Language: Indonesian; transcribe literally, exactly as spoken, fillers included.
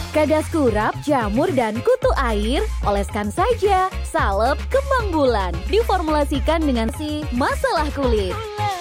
Kadas kurap, jamur, dan kutu air, oleskan saja salep kembang bulan. Diformulasikan dengan si masalah kulit.